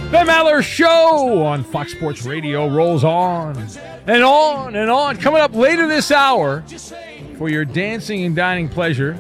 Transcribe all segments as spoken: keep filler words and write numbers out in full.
The Maller Show on Fox Sports Radio rolls on and on and on. Coming up later this hour for your dancing and dining pleasure,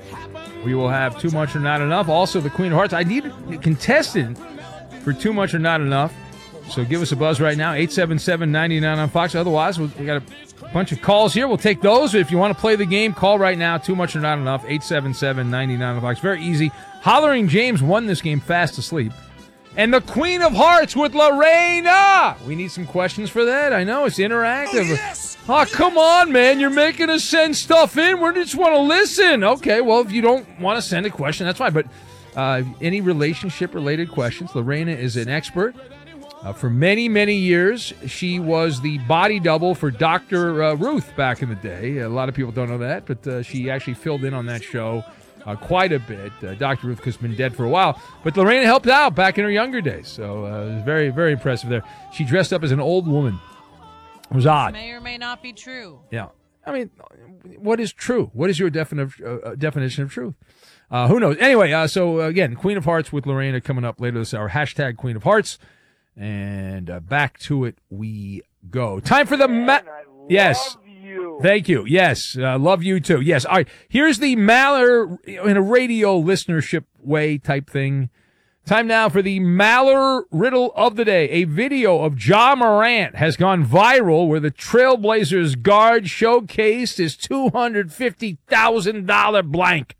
we will have Too Much or Not Enough. Also, the Queen of Hearts. I need a contestant for Too Much or Not Enough. So give us a buzz right now, eight seven seven, nine nine on Fox. Otherwise, we got a bunch of calls here. We'll take those. If you want to play the game, call right now. Too Much or Not Enough, eight seven seven, nine nine on Fox. Very easy. Hollering James won this game fast asleep. And the Queen of Hearts with Lorena. We need some questions for that. I know, it's interactive. Oh, yes. Oh, come on, man. You're making us send stuff in. We just want to listen. Okay, well, if you don't want to send a question, that's fine. But uh, any relationship-related questions, Lorena is an expert. Uh, for many, many years, she was the body double for Doctor Uh, Ruth back in the day. A lot of people don't know that, but uh, she actually filled in on that show Uh, quite a bit. Uh, Doctor Ruth has been dead for a while, but Lorena helped out back in her younger days, so uh, it was very, very impressive there. She dressed up as an old woman. It was odd. May or may not be true. Yeah. I mean, what is true? What is your defini- uh, definition of truth? Uh, who knows? Anyway, uh, so uh, again, Queen of Hearts with Lorena coming up later this hour. Hashtag Queen of Hearts. And uh, back to it we go. Time for the... Ma- yes. Thank you. Yes. Uh, love you too. Yes. All right. Here's the Maller in a radio listenership way type thing. Time now for the Maller riddle of the day. A video of Ja Morant has gone viral where the Trailblazers guard showcased his two hundred fifty thousand dollars blank.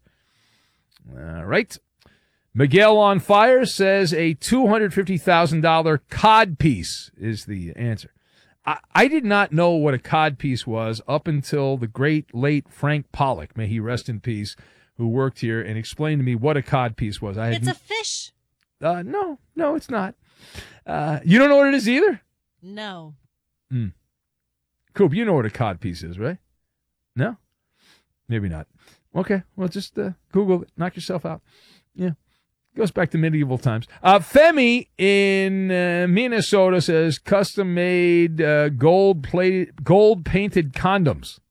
All right. Miguel on Fire says a two hundred fifty thousand dollars cod piece is the answer. I did not know what a codpiece was up until the great late Frank Pollock, may he rest in peace, who worked here and explained to me what a codpiece was. I had it's a fish. Uh, no, no, it's not. Uh, you don't know what it is either? No. Mm. Coop, you know what a codpiece is, right? No? Maybe not. Okay, well, just uh, Google it. Knock yourself out. Yeah. Goes back to medieval times. Uh, Femi in uh, Minnesota says custom-made uh, gold-plated, gold-painted condoms.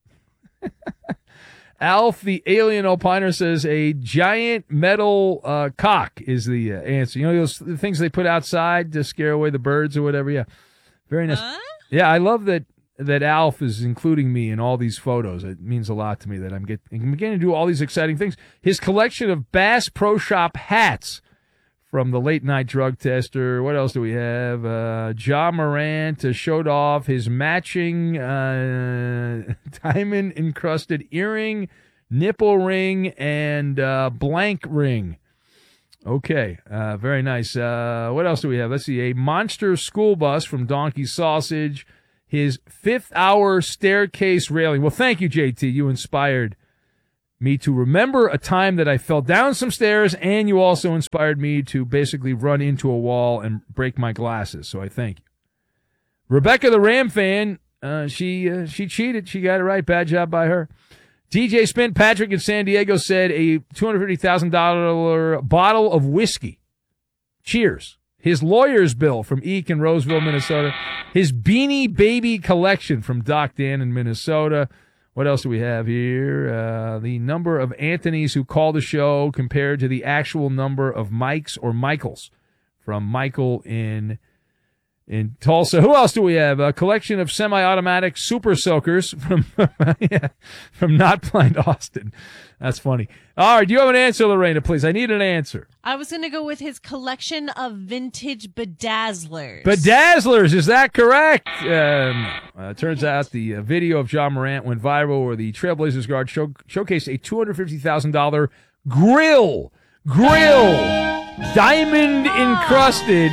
Alf, the alien opiner, says a giant metal uh, cock is the uh, answer. You know those the things they put outside to scare away the birds or whatever? Yeah, very nice. Huh? Yeah, I love that that Alf is including me in all these photos. It means a lot to me that I'm, get, I'm beginning to do all these exciting things. His collection of Bass Pro Shop hats from the late night drug tester. What else do we have? Uh, Ja Morant uh, showed off his matching uh, diamond encrusted earring, nipple ring, and uh, blank ring. Okay, uh, very nice. Uh, what else do we have? Let's see. A monster school bus from Donkey Sausage. His fifth hour staircase railing. Well, thank you, J T. You inspired me to remember a time that I fell down some stairs, and you also inspired me to basically run into a wall and break my glasses. So I thank you. Rebecca, the Ram fan, uh, she uh, she cheated. She got it right. Bad job by her. D J Spin Patrick in San Diego said a two hundred fifty thousand dollars bottle of whiskey. Cheers. His lawyer's bill from Eek in Roseville, Minnesota. His Beanie Baby collection from Doc Dan in Minnesota. What else do we have here? Uh, the number of Anthonys who call the show compared to the actual number of Mikes or Michaels from Michael in in Tulsa. Who else do we have? A collection of semi-automatic super soakers from yeah, from Not Blind Austin. That's funny. All right, do you have an answer, Lorena, please? I need an answer. I was going to go with his collection of vintage bedazzlers. Bedazzlers, is that correct? Um, uh, turns out the uh, video of Ja Morant went viral where the Trailblazers guard show- showcased a two hundred fifty thousand dollars grill. Grill. Diamond encrusted.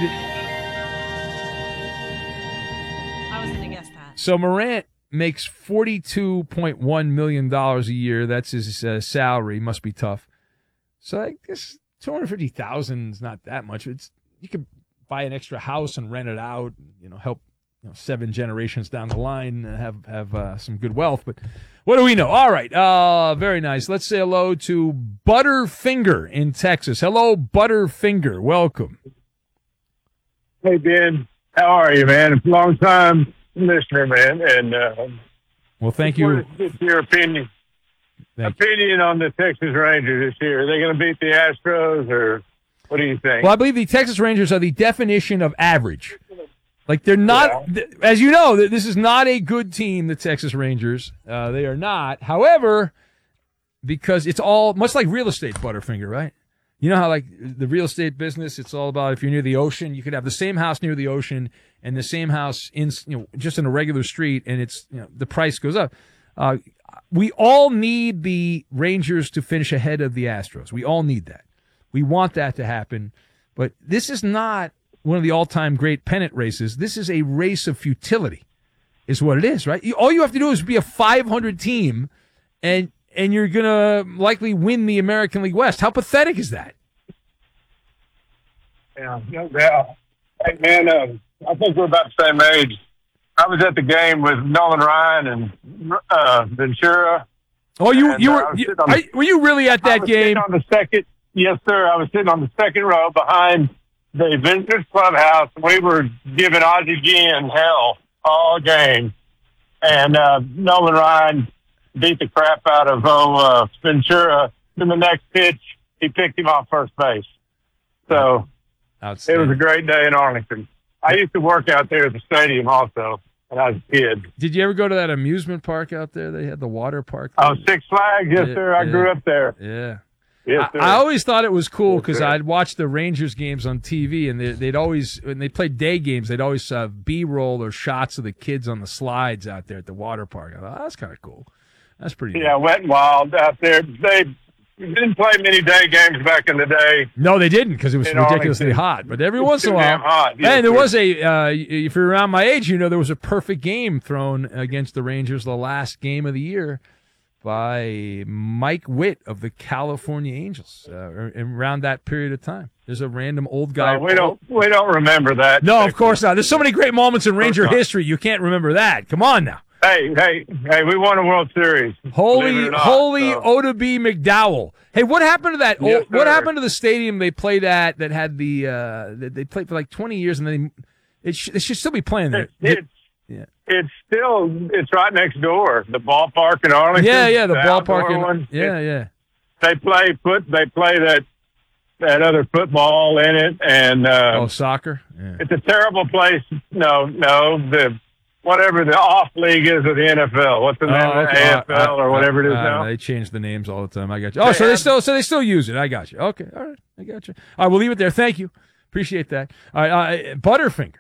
I was going to guess that. So Morant makes forty-two point one million dollars a year. That's his uh, salary. Must be tough. So I guess two hundred fifty thousand dollars is not that much. It's you could buy an extra house and rent it out, you know, help you know, seven generations down the line uh, have have uh, some good wealth. But what do we know? All right. Uh, very nice. Let's say hello to Butterfinger in Texas. Hello, Butterfinger. Welcome. Hey, Ben. How are you, man? Long time listener, man. And uh, well, thank you. What's your opinion? Thank opinion you. on the Texas Rangers this year? Are they going to beat the Astros or? What do you think? Well, I believe the Texas Rangers are the definition of average. Like, they're not, yeah. As you know, this is not a good team, the Texas Rangers. Uh, they are not. However, because it's all, much like real estate, Butterfinger, right? You know how, like, the real estate business, it's all about if you're near the ocean, you could have the same house near the ocean and the same house in, you know, just in a regular street, and it's, you know, the price goes up. Uh, we all need the Rangers to finish ahead of the Astros. We all need that. We want that to happen. But this is not one of the all-time great pennant races. This is a race of futility, is what it is, right? You, all you have to do is be a five hundred team, and and you're going to likely win the American League West. How pathetic is that? Yeah, no doubt. Hey, man, um, I think we're about the same age. I was at the game with Nolan Ryan and uh, Ventura. Oh, you and, you uh, were you, the, I, were you really at that I was game? On the second, yes, sir. I was sitting on the second row behind the Visitors Clubhouse. We were giving Ozzie Guillen hell all game, and uh, Nolan Ryan beat the crap out of oh, uh, Ventura. In the next pitch, he picked him off first base. So it was a great day in Arlington. I used to work out there at the stadium also when I was a kid. Did you ever go to that amusement park out there? They had the water park there. Oh, Six Flags, yes, yeah, sir. I yeah, grew up there. Yeah. Yes, sir. I, I always thought it was cool because yes, I'd watch the Rangers games on T V, and they, they'd always, when they played day games, they'd always have B-roll or shots of the kids on the slides out there at the water park. I thought, oh, that's kind of cool. That's pretty Yeah, neat. Wet and Wild out there. They didn't play many day games back in the day. No, they didn't because it was In ridiculously Arlington. hot. But every once in a too while, damn hot. Yes, and there sir. was a. Uh, if you're around my age, you know there was a perfect game thrown against the Rangers, the last game of the year, by Mike Witt of the California Angels. Uh, around that period of time, there's a random old guy. Uh, we don't we don't remember that. No, of course not. There's so many great moments in Ranger history. You can't remember that. Come on now. Hey, hey, hey! We won a World Series. Holy, believe it or not, holy so. Oda B. McDowell. Hey, what happened to that? Yes, old, what sir. happened to the stadium they played at that had the, uh, that they played for like twenty years and then they, it sh- they should still be playing there. It, it's yeah. it's still it's right next door. The ballpark in Arlington. Yeah, yeah, the, the ballpark. outdoor In, one. yeah, It- yeah. They play put they play that that other football in it, and uh, Oh, soccer? Yeah. it's a terrible place. No, no, the whatever the off league is of the N F L. What's the name Oh, of the okay. A F L Uh, or whatever it is uh, now? They change the names all the time. I got you. Oh, so they still, so they still use it. I got you. Okay, all right, I got you. All right, we'll leave it there. Thank you, appreciate that. All right, uh, Butterfinger.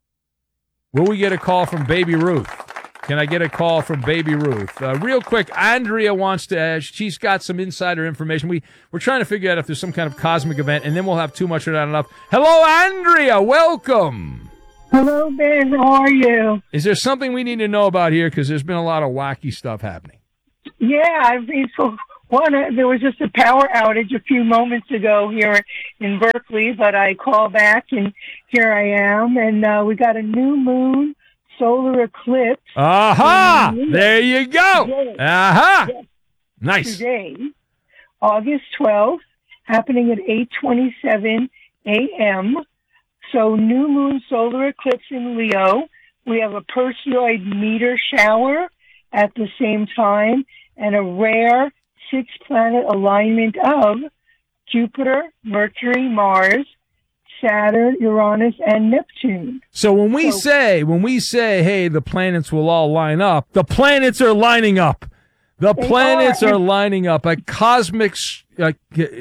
Will we get a call from Baby Ruth? Can I get a call from Baby Ruth? Uh, real quick, Andrea wants to. Uh, she's got some insider information. We we're trying to figure out if there's some kind of cosmic event, and then we'll have too much or not enough. Hello, Andrea. Welcome. Hello, Ben. How are you? Is there something we need to know about here? Because there's been a lot of wacky stuff happening. Yeah, I mean, so one, uh, there was just a power outage a few moments ago here in Berkeley, but I called back and here I am, and uh, we got a new moon solar eclipse. Aha! Mhm. There you go. Yes. Aha! Yes. Nice. Today, August twelfth, happening at eight twenty-seven a.m. So new moon solar eclipse in Leo. We have a Perseid meteor shower at the same time, and a rare six-planet alignment of Jupiter, Mercury, Mars, Saturn, Uranus, and Neptune. So when we So- say, when we say, hey, the planets will all line up, the planets are lining up. The They planets are. are lining up. A cosmic, sh- a,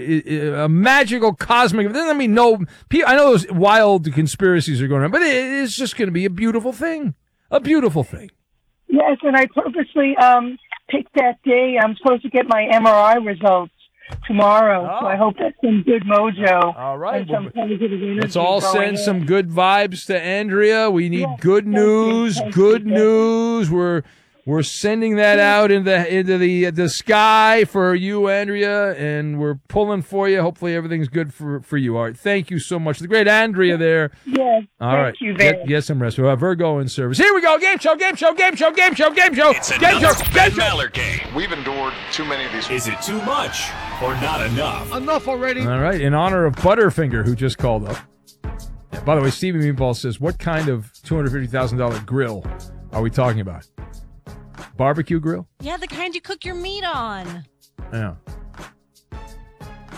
a magical cosmic. It doesn't mean no. pe- I know those wild conspiracies are going on, but it is just going to be a beautiful thing. A beautiful thing. Yes, and I purposely um, picked that day. I'm supposed to get my M R I results tomorrow, Oh. so I hope that's some good mojo. All right. And some Well, positive energy let's all going send in. some good vibes to Andrea. We need Yes, good thank you, news. thank Good you, thank you. news. We're we're sending that out into into the the sky for you, Andrea, and we're pulling for you. Hopefully, everything's good for for you. All right. Thank you so much. The great Andrea there. Yes, All thank right. you, Get, Van. get some rest. We have Virgo in service. Here we go. Game show. Game show. Game show. Game show. Game show. It's Game another show. Ben Game show. Maller game. We've endured too many of these. Is it too much or not enough? Enough already. All right. In honor of Butterfinger, who just called up. Yeah, by the way, Stevie Meatball says, what kind of two hundred fifty thousand dollars grill are we talking about? Barbecue grill? Yeah, the kind you cook your meat on. Yeah.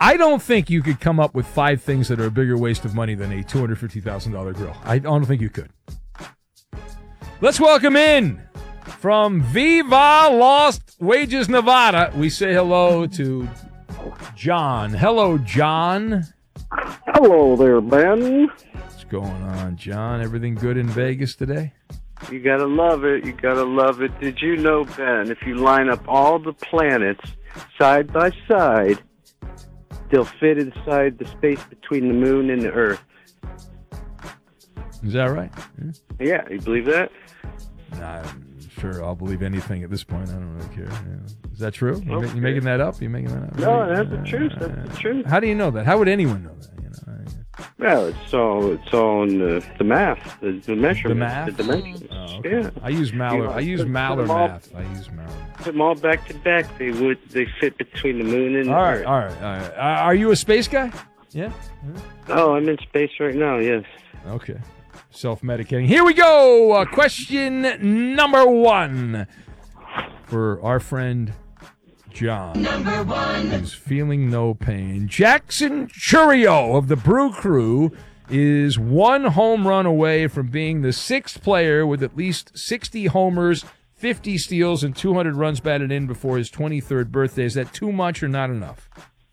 I don't think you could come up with five things that are a bigger waste of money than a two hundred fifty thousand dollars grill. I don't think you could. Let's welcome in from Viva Las Wages, Nevada. We say hello to John. Hello, John. Hello there, Ben. What's going on, John? Everything good in Vegas today? You gotta love it. You gotta love it. Did you know, Ben, if you line up all the planets side by side, they'll fit inside the space between the moon and the Earth? Is that right? Yeah. Yeah, you believe that? Nah, I'm sure I'll believe anything at this point. I don't really care. Yeah. Is that true? You, Okay. ma- you making that up? You making that up? No, Really? that's the truth. That's Uh, the truth. How do you know that? How would anyone know that? You know, I- Well, it's all it's all in the, the math, the, the measurements, The math? the dimensions. Oh, okay. Yeah. I use Maller. I use Put Maller them all- math. I use Maller. Put them all back to back. They would they fit between the moon and the All right, Earth. all right, all right. Uh, are you a space guy? Yeah. Oh, I'm in space right now. Yes. Okay. Self-medicating. Here we go. Uh, question number one for our friend John. Number one. Who's feeling no pain. Jackson Churio of the Brew Crew is one home run away from being the sixth player with at least sixty homers, fifty steals, and two hundred runs batted in before his twenty-third birthday. Is that too much or not enough?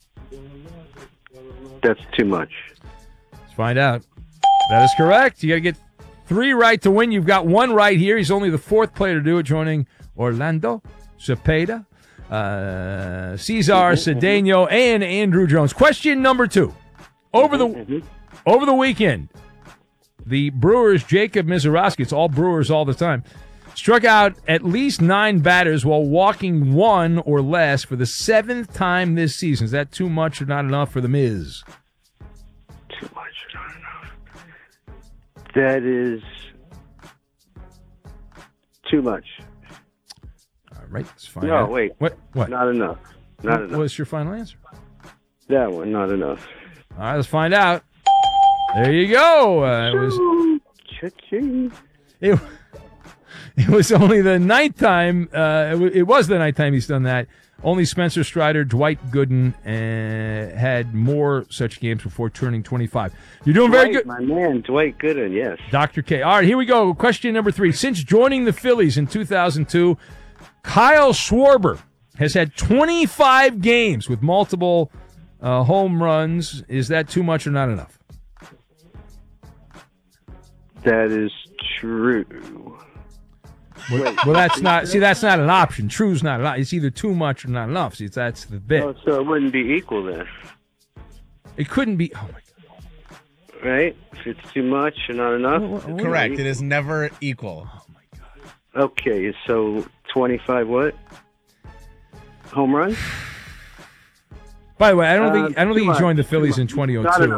That's too much. Let's find out. That is correct. You got to get three right to win. You've got one right here. He's only the fourth player to do it, joining Orlando Cepeda, uh, Cesar Cedeno, and Andrew Jones. Question number two. Over the over the weekend, the Brewers' Jacob Misiorowski, it's all Brewers all the time, struck out at least nine batters while walking one or less for the seventh time this season. Is that too much or not enough for the Miz? Too much or not enough. That is too much. All right, let's find No, out. wait. What? What? Not enough. Not enough. What's your final answer? That one, not enough. All right, let's find out. There you go. Uh, it was Cha-ching. it, it was only the ninth time. Uh, it, w- it was the ninth time he's done that. Only Spencer Strider, Dwight Gooden uh, had more such games before turning twenty-five. You're doing very Dwight, good. my man, Dwight Gooden, yes. Doctor K. All right, here we go. Question number three. Since joining the Phillies in two thousand two, Kyle Schwarber has had twenty-five games with multiple uh, home runs. Is that too much or not enough? That is true. Well, well, that's not. See, that's not an option. True's not an option. It's either too much or not enough. See, that's the bit. Oh, so it wouldn't be equal then, It couldn't be. Oh my God. right? If it's too much or not enough? Well, well, Correct. It is never equal. Okay, so twenty-five what? Home run? By the way, I don't Uh, think I don't too think he much, joined the too Phillies in much. twenty oh two. Not enough.